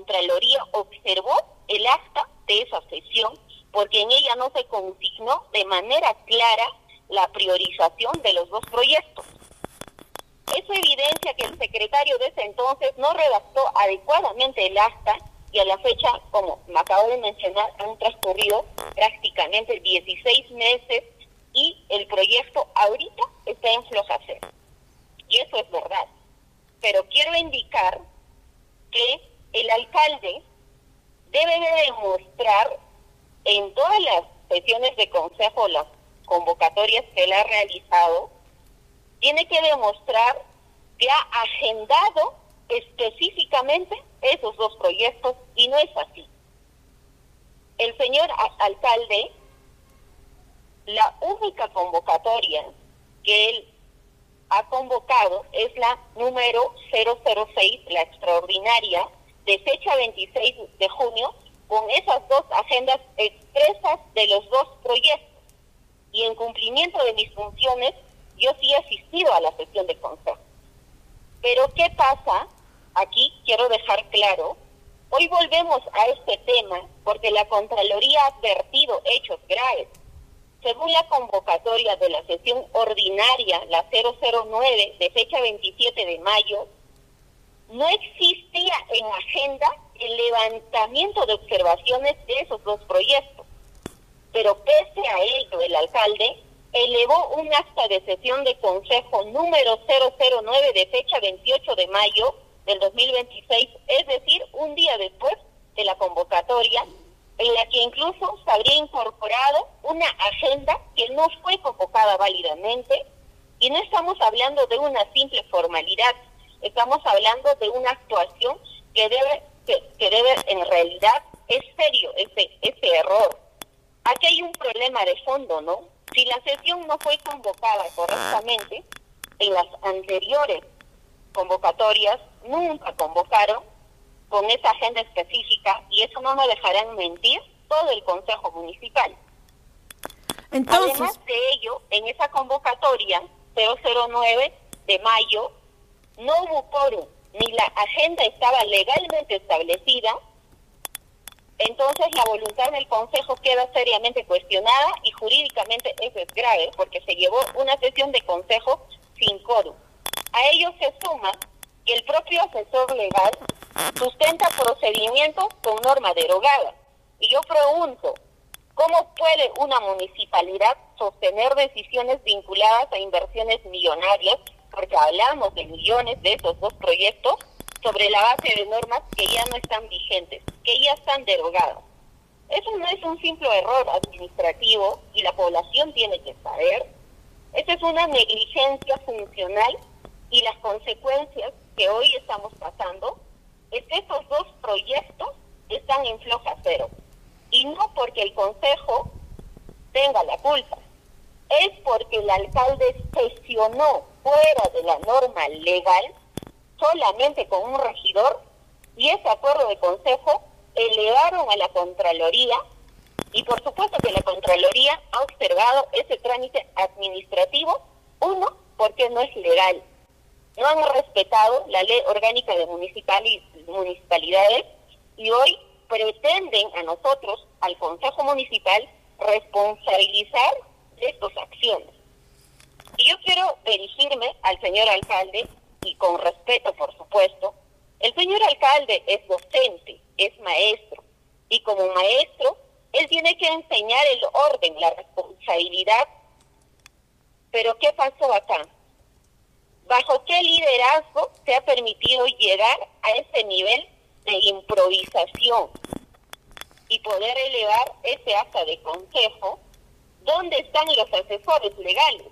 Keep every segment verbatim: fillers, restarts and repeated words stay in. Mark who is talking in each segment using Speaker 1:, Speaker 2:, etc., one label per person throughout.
Speaker 1: Contraloría observó el acta de esa sesión porque en ella no se consignó de manera clara la priorización de los dos proyectos. Eso evidencia que el secretario de ese entonces no redactó adecuadamente el acta y a la fecha, como me acabo de mencionar, han transcurrido prácticamente dieciséis meses y el proyecto ahorita está en floja cero. Y eso es verdad. Pero quiero indicar que el alcalde debe de demostrar en todas las sesiones de consejo, las convocatorias que él ha realizado, tiene que demostrar que ha agendado específicamente esos dos proyectos y no es así. El señor alcalde, la única convocatoria que él ha convocado es la número cero cero seis, la extraordinaria, de fecha veintiséis de junio, con esas dos agendas expresas de los dos proyectos. Y en cumplimiento de mis funciones, yo sí he asistido a la sesión de consejo. Pero ¿qué pasa? Aquí quiero dejar claro, hoy volvemos a este tema porque la Contraloría ha advertido hechos graves. Según la convocatoria de la sesión ordinaria, la cero cero nueve, de fecha veintisiete de mayo, no existía en agenda el levantamiento de observaciones de esos dos proyectos. Pero pese a ello, el alcalde elevó un acta de sesión de consejo número cero cero nueve de fecha veintiocho de mayo del dos mil veintiséis, es decir, un día después de la convocatoria, en la que incluso se habría incorporado una agenda que no fue convocada válidamente, y no estamos hablando de una simple formalidad, estamos hablando de una actuación que debe, que, que debe en realidad, es serio ese, ese error. Aquí hay un problema de fondo, ¿no? Si la sesión no fue convocada correctamente, en las anteriores convocatorias nunca convocaron con esa agenda específica, y eso no me dejarán mentir todo el Consejo Municipal. Entonces, además de ello, en esa convocatoria cero cero nueve de mayo no hubo quórum, ni la agenda estaba legalmente establecida. Entonces la voluntad del Consejo queda seriamente cuestionada y jurídicamente eso es grave porque se llevó una sesión de Consejo sin quórum. A ello se suma que el propio asesor legal sustenta procedimientos con norma derogada. Y yo pregunto, ¿cómo puede una municipalidad sostener decisiones vinculadas a inversiones millonarias, porque hablamos de millones de esos dos proyectos, sobre la base de normas que ya no están vigentes, que ya están derogadas? Eso no es un simple error administrativo y la población tiene que saber. Esa es una negligencia funcional y las consecuencias que hoy estamos pasando es que estos dos proyectos están en floja cero. Y no porque el Consejo tenga la culpa, es porque el alcalde sesionó fuera de la norma legal solamente con un regidor, y ese acuerdo de consejo elevaron a la Contraloría, y por supuesto que la Contraloría ha observado ese trámite administrativo, uno, porque no es legal. No han respetado la ley orgánica de municipalidades y hoy pretenden a nosotros, al Consejo Municipal, responsabilizar de estas acciones. Y yo quiero dirigirme al señor alcalde, y con respeto, por supuesto. El señor alcalde es docente, es maestro, y como maestro, él tiene que enseñar el orden, la responsabilidad. Pero ¿qué pasó acá? ¿Bajo qué liderazgo se ha permitido llegar a ese nivel de improvisación y poder elevar ese acta de consejo? ¿Dónde están los asesores legales?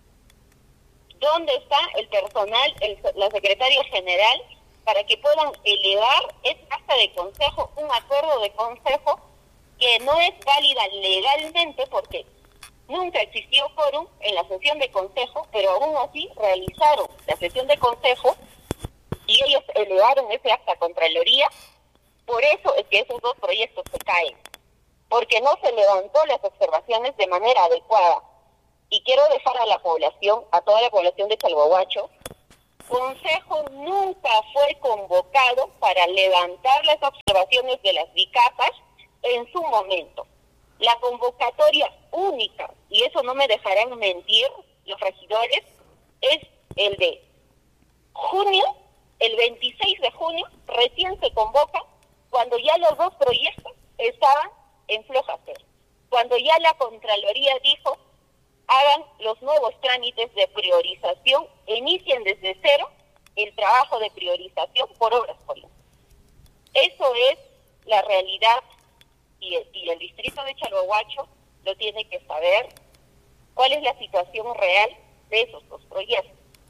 Speaker 1: ¿Dónde está el personal, el, la secretaria general, para que puedan elevar ese acta de consejo, un acuerdo de consejo que no es válida legalmente porque nunca existió quórum en la sesión de consejo, pero aún así realizaron la sesión de consejo y ellos elevaron ese acta a Contraloría? Por eso es que esos dos proyectos se caen, porque no se levantó las observaciones de manera adecuada. Y quiero dejar a la población, a toda la población de Chalhuahuacho, Consejo nunca fue convocado para levantar las observaciones de las BICAPAS en su momento. La convocatoria única, y eso no me dejarán mentir los regidores, es el de junio, el veintiséis de junio, recién se convoca cuando ya los dos proyectos estaban en floja cero. Cuando ya la Contraloría dijo, hagan los nuevos trámites de priorización, inicien desde cero el trabajo de priorización por obras públicas. Eso es la realidad y el, y el distrito de Chalhuahuacho lo tiene que saber, cuál es la situación real de esos dos proyectos.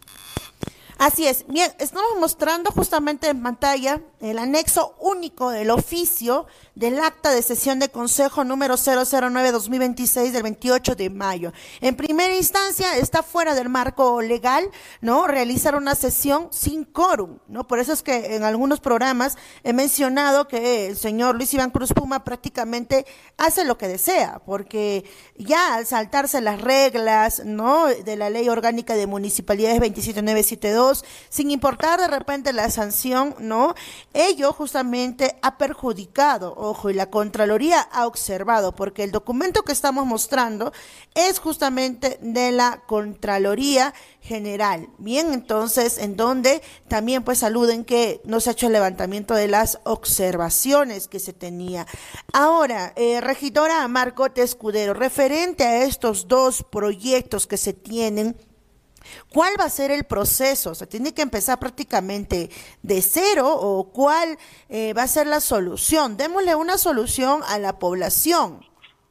Speaker 2: Así es. Bien, estamos mostrando justamente en pantalla el anexo único del oficio del acta de sesión de consejo número cero cero nueve guión dos mil veintiséis del veintiocho de mayo. En primera instancia está fuera del marco legal, ¿no? Realizar una sesión sin quórum, ¿no? Por eso es que en algunos programas he mencionado que el señor Luis Iván Cruz Puma prácticamente hace lo que desea, porque ya al saltarse las reglas, ¿no? De la ley orgánica de municipalidades veintisiete mil novecientos setenta y dos, sin importar de repente la sanción, ¿no? Ello justamente ha perjudicado, ojo, y la Contraloría ha observado, porque el documento que estamos mostrando es justamente de la Contraloría General. Bien, entonces, en donde también pues aluden que no se ha hecho el levantamiento de las observaciones que se tenía. Ahora, eh, regidora Margot Escudero, referente a estos dos proyectos que se tienen, ¿cuál va a ser el proceso? ¿Se tiene que empezar prácticamente de cero o cuál eh, va a ser la solución? Démosle una solución a la población.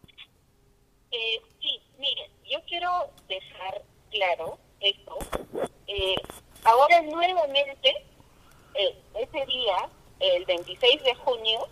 Speaker 1: Eh, sí, miren, yo quiero dejar claro esto. Eh, ahora nuevamente, eh, ese día, el veintiséis de junio,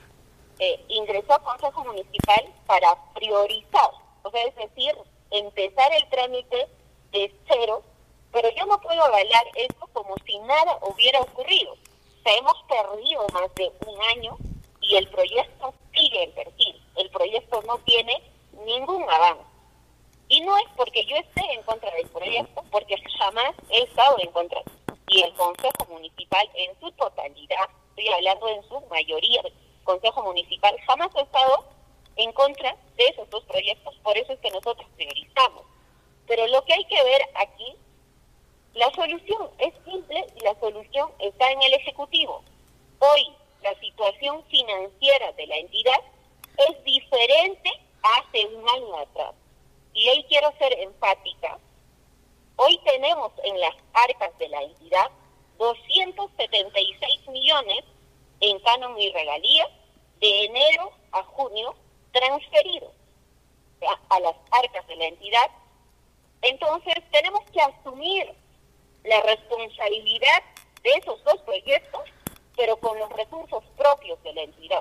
Speaker 1: eh, ingresó al Consejo Municipal para priorizar, o sea, es decir, empezar el trámite de cero, pero yo no puedo avalar esto como si nada hubiera ocurrido. O sea, hemos perdido más de un año y el proyecto sigue en perfil. El proyecto no tiene ningún avance. Y no es porque yo esté en contra del proyecto, porque jamás he estado en contra. Y el Consejo Municipal en su totalidad, estoy hablando en su mayoría, el Consejo Municipal jamás ha estado en contra de esos dos proyectos. Por eso es que nosotros priorizamos. Pero lo que hay que ver aquí, la solución es simple y la solución está en el Ejecutivo. Hoy la situación financiera de la entidad es diferente a hace un año atrás. Y hoy quiero ser enfática. Hoy tenemos en las arcas de la entidad doscientos setenta y seis millones en canon y regalías de enero a junio transferidos a, a las arcas de la entidad. Entonces tenemos que asumir la responsabilidad de esos dos proyectos, pero con los recursos propios de la entidad.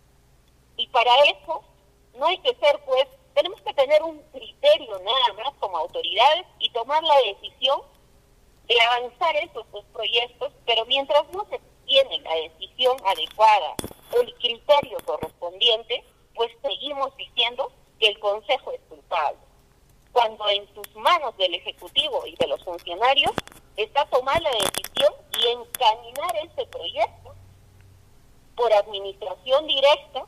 Speaker 1: Y para eso no hay que ser, pues, tenemos que tener un criterio nada más como autoridades y tomar la decisión de avanzar esos dos proyectos, pero mientras no se tiene la decisión adecuada, el criterio correspondiente, pues seguimos diciendo que el Consejo es culpable. Cuando en sus manos del Ejecutivo y de los funcionarios está tomar la decisión y encaminar este proyecto por administración directa.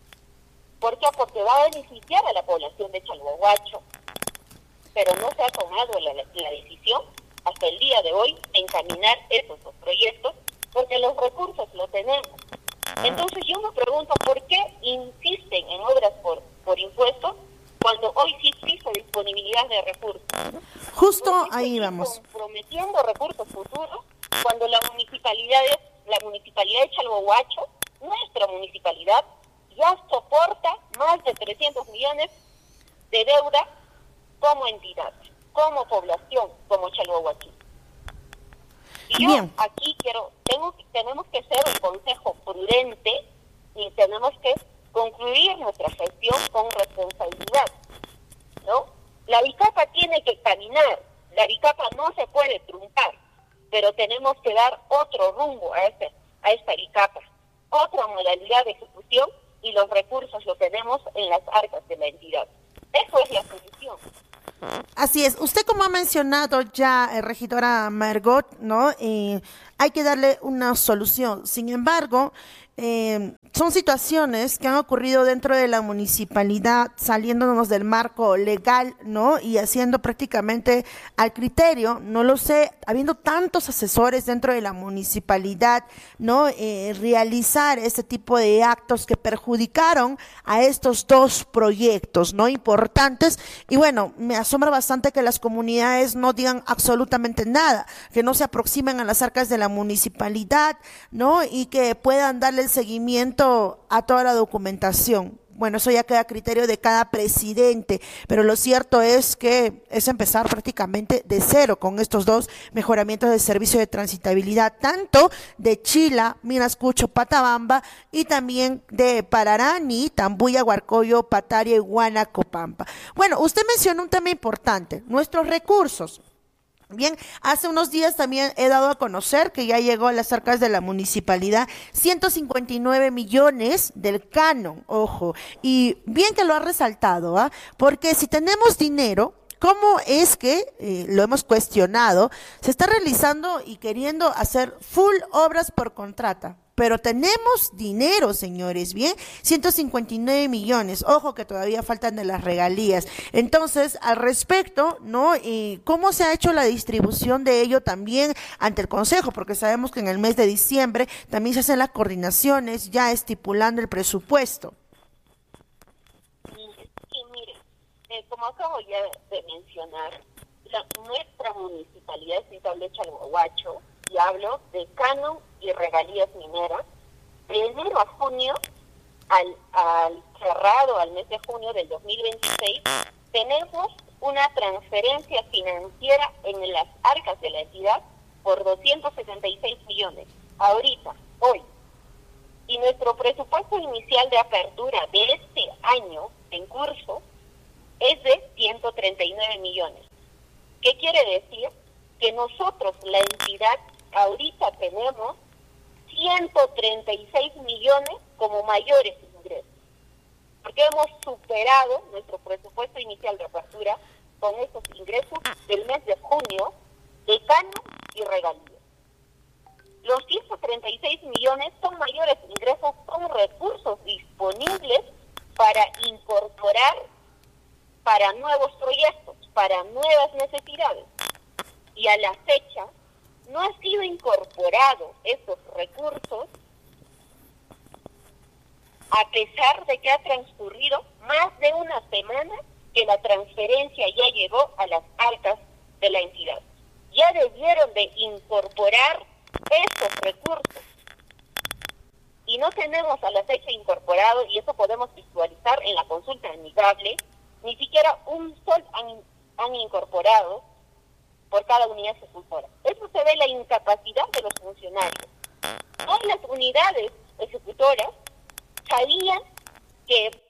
Speaker 1: ¿Por qué? Porque va a beneficiar a la población de Chalhuahuacho, pero no se ha tomado la, la decisión hasta el día de hoy de encaminar esos dos proyectos, porque los recursos los tenemos. Entonces yo me pregunto, ¿por qué insisten en obras por, por impuestos cuando hoy sí existe disponibilidad de recursos?
Speaker 2: Justo ahí vamos.
Speaker 1: Prometiendo recursos futuros cuando la municipalidad, es, la municipalidad de Chalhuahuacho, nuestra municipalidad, ya soporta más de trescientos millones de deuda como entidad, como población, como Chalhuahuacho. Y yo
Speaker 2: Bien.
Speaker 1: aquí quiero, tengo, tenemos que ser un consejo prudente y tenemos que concluir nuestra gestión con responsabilidad, ¿no? La BICAPA tiene que caminar, la BICAPA no se puede truncar, pero tenemos que dar otro rumbo a, este, a esta BICAPA, otra modalidad de ejecución y los recursos los tenemos en las arcas de la entidad. Eso es la solución.
Speaker 2: Así es. Usted, como ha mencionado ya, eh, regidora Margot, ¿no? Eh, hay que darle una solución. Sin embargo, eh, son situaciones que han ocurrido dentro de la municipalidad, saliéndonos del marco legal, ¿no? Y haciendo prácticamente al criterio, no lo sé, habiendo tantos asesores dentro de la municipalidad, ¿no? Eh, realizar este tipo de actos que perjudicaron a estos dos proyectos, ¿no? Importantes. Y bueno, me asombra bastante que las comunidades no digan absolutamente nada, que no se aproximen a las arcas de la municipalidad, ¿no? Y que puedan darle el seguimiento a toda la documentación. Bueno, eso ya queda a criterio de cada presidente, pero lo cierto es que es empezar prácticamente de cero con estos dos mejoramientos de servicio de transitabilidad, tanto de Chila, Minas Cucho, Patabamba, y también de Pararani, Tambuya, Huarcoyo, Pataria y Huanacopampa. Bueno, usted mencionó un tema importante, nuestros recursos. Bien, hace unos días también he dado a conocer que ya llegó a las arcas de la municipalidad ciento cincuenta y nueve millones del canon, ojo, y bien que lo ha resaltado, ¿ah? Porque si tenemos dinero, ¿cómo es que, eh, lo hemos cuestionado, se está realizando y queriendo hacer full obras por contrata? Pero tenemos dinero, señores, ¿bien? ciento cincuenta y nueve millones, ojo que todavía faltan de las regalías. Entonces, al respecto, ¿no? Y ¿cómo se ha hecho la distribución de ello también ante el Consejo? Porque sabemos que en el mes de diciembre también se hacen las coordinaciones, ya estipulando el presupuesto.
Speaker 1: Sí, mire, eh, como acabo ya de mencionar, la, nuestra municipalidad de Chalhuahuacho, y hablo de canon y regalías mineras, de enero a junio, al, al cerrado al mes de junio del dos mil veintiséis, tenemos una transferencia financiera en las arcas de la entidad por doscientos setenta y seis millones, ahorita, hoy. Y nuestro presupuesto inicial de apertura de este año en curso es de ciento treinta y nueve millones. ¿Qué quiere decir? Que nosotros, la entidad, ahorita tenemos ciento treinta y seis millones como mayores ingresos, porque hemos superado nuestro presupuesto inicial de apertura con estos ingresos del mes de junio de canon y regalías. Los ciento treinta y seis millones son mayores ingresos, son recursos disponibles para incorporar para nuevos proyectos, para nuevas necesidades. Y a la fecha no han sido incorporados estos recursos, a pesar de que ha transcurrido más de una semana que la transferencia ya llegó a las arcas de la entidad. Ya debieron de incorporar estos recursos. Y no tenemos a la fecha incorporado, y eso podemos visualizar en la consulta amigable, ni siquiera un sol han, han incorporado por cada unidad ejecutora. Eso se ve la incapacidad de los funcionarios. Todas las unidades ejecutoras sabían que